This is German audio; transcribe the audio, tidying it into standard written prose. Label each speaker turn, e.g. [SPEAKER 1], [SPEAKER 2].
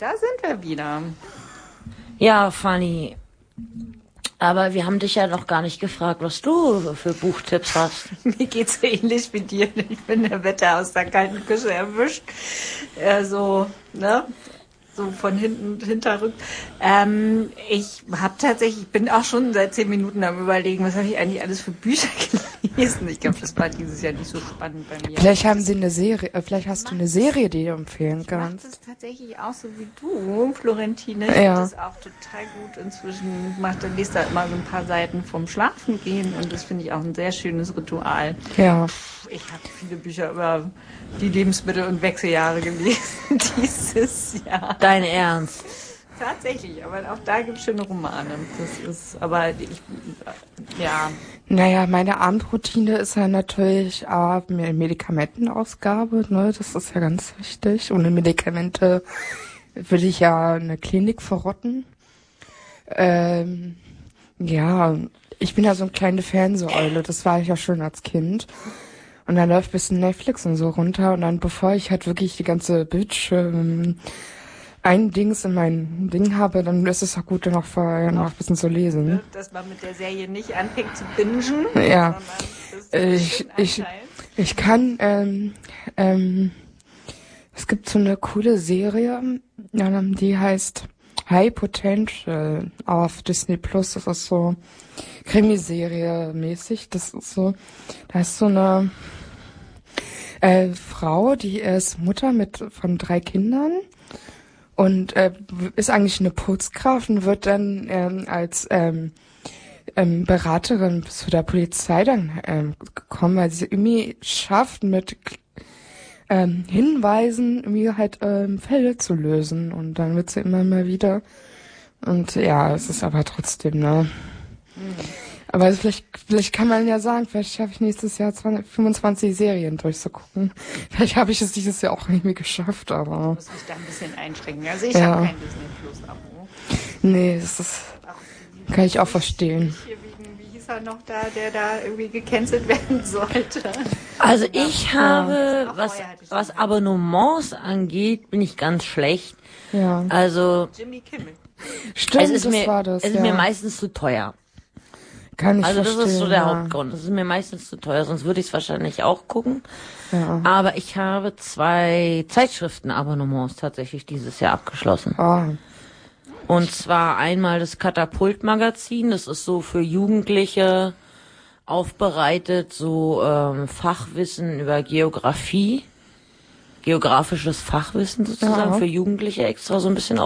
[SPEAKER 1] da sind wir wieder.
[SPEAKER 2] Ja, Fanny. Aber wir haben dich ja noch gar nicht gefragt, was du für Buchtipps hast.
[SPEAKER 1] Mir geht's so ähnlich wie dir. Ich bin der Wetter aus der kalten Küche erwischt. So von hinterrückt. Ich bin auch schon seit 10 Minuten am Überlegen, was habe ich eigentlich alles für Bücher gelesen. Ich glaube, das war dieses Jahr nicht so spannend bei mir.
[SPEAKER 3] Vielleicht hast du eine Serie, die du empfehlen kannst.
[SPEAKER 1] Ich mache das tatsächlich auch so wie du, Florentine. Ich
[SPEAKER 3] Ja.
[SPEAKER 1] finde das auch total gut inzwischen. Lese da immer so ein paar Seiten vom Schlafengehen und das finde ich auch ein sehr schönes Ritual.
[SPEAKER 3] Ja.
[SPEAKER 1] Ich habe viele Bücher über die Lebensmittel- und Wechseljahre gelesen dieses Jahr.
[SPEAKER 2] Dein Ernst?
[SPEAKER 1] Tatsächlich, aber auch da gibt es schöne Romane.
[SPEAKER 3] Naja, meine Abendroutine ist ja natürlich Medikamentenausgabe, ne? Das ist ja ganz wichtig. Ohne Medikamente würde ich ja eine Klinik verrotten. Ja, ich bin ja so eine kleine Fernseheule, das war ich ja schon als Kind. Und dann läuft ein bisschen Netflix und so runter und dann, bevor ich halt wirklich die ganze ein Dings in mein Ding habe, dann ist es auch gut, dann noch vorher noch ein bisschen zu lesen.
[SPEAKER 1] Dass man mit der Serie nicht anfängt zu bingen.
[SPEAKER 3] Ja.
[SPEAKER 1] Ich kann.
[SPEAKER 3] Es gibt so eine coole Serie, die heißt High Potential auf Disney Plus. Das ist so Krimiserie mäßig. Das ist so, da ist so eine Frau, die ist Mutter von 3 Kindern und ist eigentlich eine Putzkraft und wird dann als Beraterin zu der Polizei dann gekommen, weil sie irgendwie schafft, mit Hinweisen irgendwie halt Fälle zu lösen und dann wird sie immer mal wieder und ja, es ist aber trotzdem, ne? Aber vielleicht kann man ja sagen, vielleicht schaffe ich nächstes Jahr 25 Serien durchzugucken. Vielleicht habe ich es dieses Jahr auch irgendwie geschafft, aber...
[SPEAKER 1] Ich muss mich da ein bisschen einschränken. Also ich habe kein Disney Plus-Abo.
[SPEAKER 3] Nee, kann ich auch verstehen.
[SPEAKER 1] Wie hieß er noch da, der da irgendwie gecancelt werden sollte?
[SPEAKER 2] Also ich habe, was Abonnements angeht, bin ich ganz schlecht.
[SPEAKER 3] Ja.
[SPEAKER 2] Also
[SPEAKER 1] Jimmy Kimmel.
[SPEAKER 3] Stimmt,
[SPEAKER 2] es ist
[SPEAKER 3] ist
[SPEAKER 2] mir meistens zu teuer.
[SPEAKER 3] Kann ich
[SPEAKER 2] Also das
[SPEAKER 3] verstehen,
[SPEAKER 2] ist so der Hauptgrund. Das ist mir meistens zu teuer, sonst würde ich es wahrscheinlich auch gucken.
[SPEAKER 3] Ja.
[SPEAKER 2] Aber ich habe 2 Zeitschriftenabonnements tatsächlich dieses Jahr abgeschlossen. Und zwar einmal das Katapult-Magazin, das ist so für Jugendliche aufbereitet, so Fachwissen über Geografie, geografisches Fachwissen sozusagen für Jugendliche extra so ein bisschen